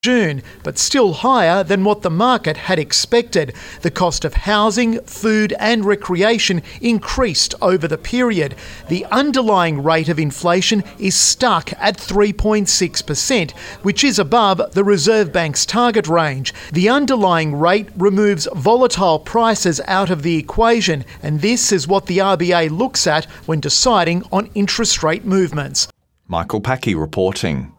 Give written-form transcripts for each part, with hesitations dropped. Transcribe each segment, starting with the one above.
June, but still higher than what the market had expected. The cost of housing, food and recreation increased over the period. The underlying rate of inflation is stuck at 3.6%, which is above the Reserve Bank's target range. The underlying rate removes volatile prices out of the equation, and this is what the RBA looks at when deciding on interest rate movements. Michael Packey reporting.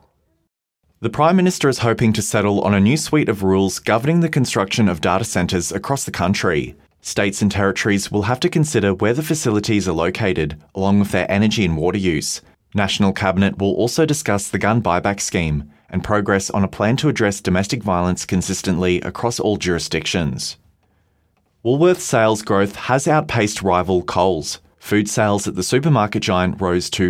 The Prime Minister is hoping to settle on a new suite of rules governing the construction of data centres across the country. States and territories will have to consider where the facilities are located, along with their energy and water use. National Cabinet will also discuss the gun buyback scheme and progress on a plan to address domestic violence consistently across all jurisdictions. Woolworths sales growth has outpaced rival Coles. Food sales at the supermarket giant rose to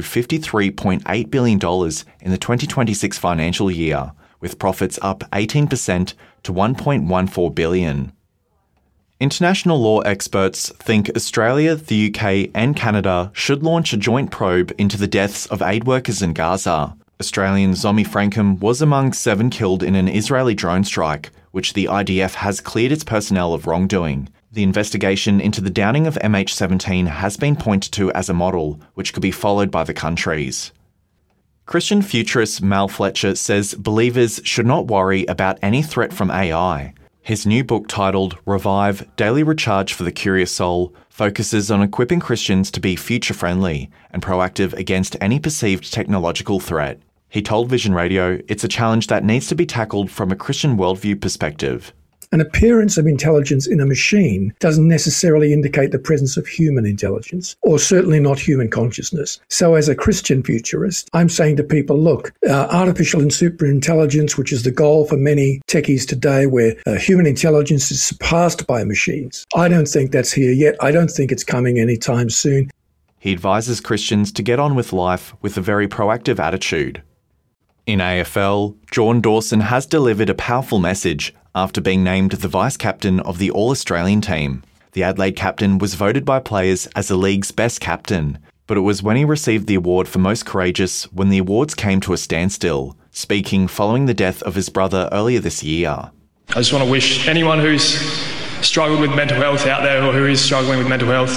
$53.8 billion in the 2026 financial year, with profits up 18% to $1.14 billion. International law experts think Australia, the UK and Canada should launch a joint probe into the deaths of aid workers in Gaza. Australian Zomi Frankham was among 7 killed in an Israeli drone strike, which the IDF has cleared its personnel of wrongdoing. The investigation into the downing of MH17 has been pointed to as a model, which could be followed by the countries. Christian futurist Mal Fletcher says believers should not worry about any threat from AI. His new book titled Revive, Daily Recharge for the Curious Soul focuses on equipping Christians to be future-friendly and proactive against any perceived technological threat. He told Vision Radio it's a challenge that needs to be tackled from a Christian worldview perspective. An appearance of intelligence in a machine doesn't necessarily indicate the presence of human intelligence, or certainly not human consciousness. So as a Christian futurist, I'm saying to people, look, artificial and superintelligence, which is the goal for many techies today, where human intelligence is surpassed by machines. I don't think that's here yet. I don't think it's coming anytime soon. He advises Christians to get on with life with a very proactive attitude. In AFL, Jordan Dawson has delivered a powerful message after being named the vice-captain of the All-Australian team. The Adelaide captain was voted by players as the league's best captain, but it was when he received the award for most courageous when the awards came to a standstill, speaking following the death of his brother earlier this year. I just want to wish anyone who's struggled with mental health out there, or who is struggling with mental health,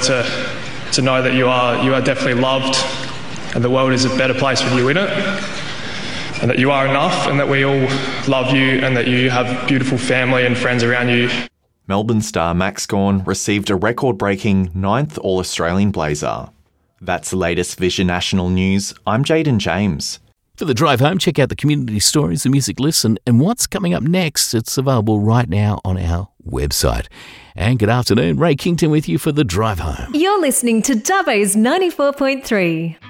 to know that you are definitely loved, and the world is a better place with you in it. And that you are enough, and that we all love you, and that you have beautiful family and friends around you. Melbourne star Max Gawn received a record-breaking 9th All-Australian blazer. That's the latest Vision National News. I'm Jaden James. For the drive home, check out the community stories, the music listen, and what's coming up next. It's available right now on our website. And good afternoon, Ray Kington with you for the drive home. You're listening to Dubbo's 94.3.